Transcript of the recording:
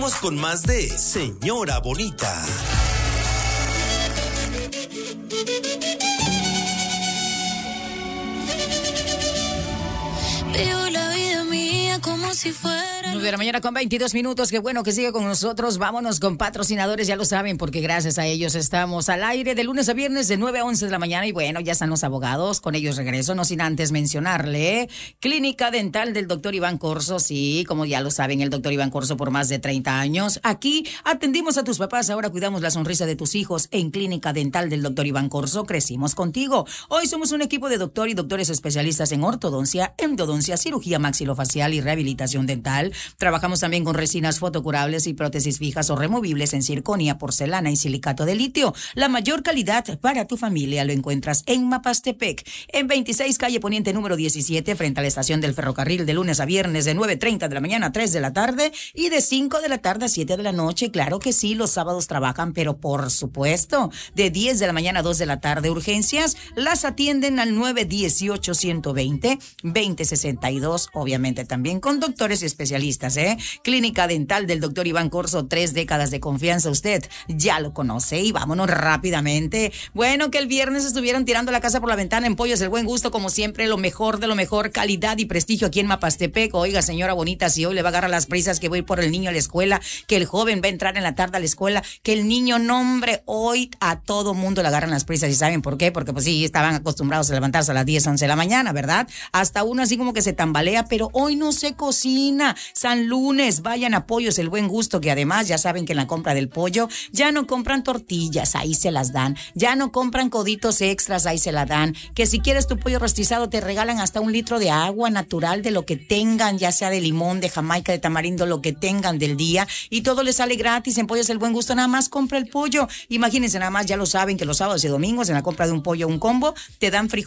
Vamos con más de Señora Bonita. Vivo la vida mía como si fuera. 9 de la mañana con 22 minutos. Qué bueno que sigue con nosotros. Vámonos con patrocinadores, ya lo saben, porque gracias a ellos estamos al aire de lunes a viernes de 9 a 11 de la mañana. Y bueno, ya están los abogados. Con ellos regreso, no sin antes mencionarle. Clínica Dental del doctor Iván Corso. Sí, como ya lo saben, el doctor Iván Corso por más de 30 años. Aquí atendimos a tus papás, ahora cuidamos la sonrisa de tus hijos. En Clínica Dental del doctor Iván Corso crecimos contigo. Hoy somos un equipo de doctor y doctores especialistas en ortodoncia, endodoncia, cirugía maxilofacial y rehabilitación dental. Trabajamos también con resinas fotocurables y prótesis fijas o removibles en circonia, porcelana y silicato de litio. La mayor calidad para tu familia lo encuentras en Mapastepec, en 26 calle Poniente número 17, frente a la estación del ferrocarril, de lunes a viernes de 9:30 de la mañana a 3 de la tarde y de 5 de la tarde a 7 de la noche. Claro que sí, los sábados trabajan, pero por supuesto, de 10 de la mañana a 2 de la tarde. Urgencias las atienden al 918-120-2062, obviamente también con doctores especialistas. Clínica Dental del doctor Iván Corso, 3 décadas de confianza. Usted ya lo conoce y vámonos rápidamente. Bueno, que el viernes estuvieron tirando la casa por la ventana en Pollos El Buen Gusto, como siempre, lo mejor de lo mejor, calidad y prestigio aquí en Mapastepec. Oiga, señora bonita, si hoy le va a agarrar las prisas que voy a ir por el niño a la escuela, que el joven va a entrar en la tarde a la escuela, que el niño, nombre, hoy a todo mundo le agarran las prisas. ¿Y saben por qué? Porque pues sí, estaban acostumbrados a levantarse a las 10, 11 de la mañana, ¿verdad? Hasta uno así como que se tambalea, pero hoy no se cocina. San Lunes, vayan a Pollos El Buen Gusto, que además ya saben que en la compra del pollo ya no compran tortillas, ahí se las dan. Ya no compran coditos extras, ahí se la dan. Que si quieres tu pollo rostizado te regalan hasta 1 litro de agua natural, de lo que tengan, ya sea de limón, de jamaica, de tamarindo, lo que tengan del día. Y todo les sale gratis en Pollos El Buen Gusto. Nada más compra el pollo. Imagínense, nada más, ya lo saben que los sábados y domingos en la compra de un pollo, un combo, te dan frijoles